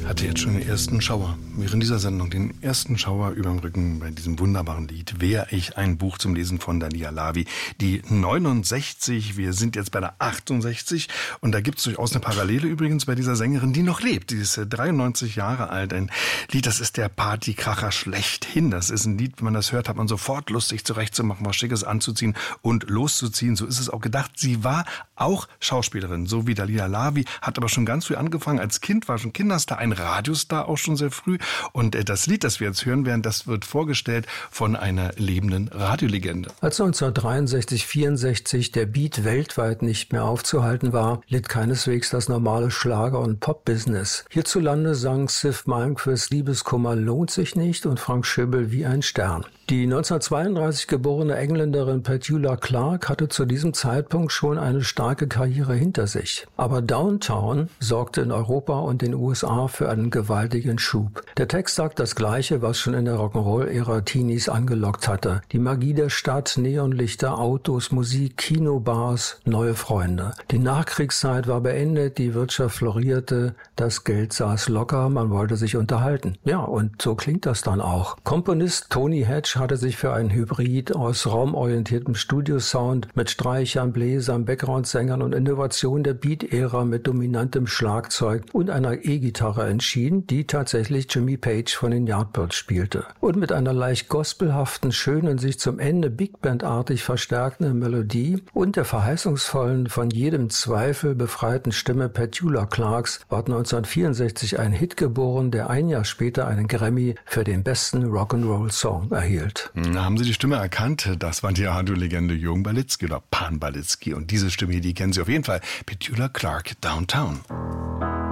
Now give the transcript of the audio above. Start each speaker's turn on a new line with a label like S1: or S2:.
S1: Hatte jetzt schon den ersten Schauer. Während dieser Sendung den ersten Schauer überm Rücken bei diesem wunderbaren Lied Wär ich, ein Buch zum Lesen von Daliah Lavi. Die 69, wir sind jetzt bei der 68 und da gibt es durchaus eine Parallele übrigens bei dieser Sängerin, die noch lebt. Die ist 93 Jahre alt. Ein Lied, das ist der Partykracher schlechthin. Das ist ein Lied, wenn man das hört, hat man sofort Lust, sich zurechtzumachen, was Schickes anzuziehen und loszuziehen. So ist es auch gedacht. Sie war auch Schauspielerin, so wie Daliah Lavi, hat aber schon ganz früh angefangen. Als Kind war schon Kinderstar, ein Radiostar auch schon sehr früh. Und das Lied, das wir jetzt hören werden, das wird vorgestellt von einer lebenden Radiolegende.
S2: Als 1963, 64 der Beat weltweit nicht mehr aufzuhalten war, litt keineswegs das normale Schlager- und Pop-Business. Hierzulande sang Sif Malmquist Liebeskummer lohnt sich nicht und Frank Schöbel wie ein Stern. Die 1932 geborene Engländerin Petula Clark hatte zu diesem Zeitpunkt schon eine starke Karriere hinter sich. Aber Downtown sorgte in Europa und den USA für einen gewaltigen Schub. Der Text sagt das Gleiche, was schon in der Rock'n'Roll-Ära Teenies angelockt hatte. Die Magie der Stadt, Neonlichter, Autos, Musik, Kinobars, neue Freunde. Die Nachkriegszeit war beendet, die Wirtschaft florierte, das Geld saß locker, man wollte sich unterhalten. Ja, und so klingt das dann auch. Komponist Tony Hatch hatte sich für einen Hybrid aus raumorientiertem Studiosound mit Streichern, Bläsern, Background-Sängern und Innovation der Beat-Ära mit dominantem Schlagzeug und einer E-Gitarre entschieden, die tatsächlich Jimmy Page von den Yardbirds spielte. Und mit einer leicht gospelhaften, schönen, sich zum Ende Big Band-artig verstärkenden Melodie und der verheißungsvollen, von jedem Zweifel befreiten Stimme Petula Clarks ward 1964 ein Hit geboren, der ein Jahr später einen Grammy für den besten Rock'n'Roll-Song erhielt.
S1: Haben Sie die Stimme erkannt? Das war die Radiolegende Jürgen Balitzky oder Pan Balitzky. Und diese Stimme hier, die kennen Sie auf jeden Fall. Petula Clark, Downtown.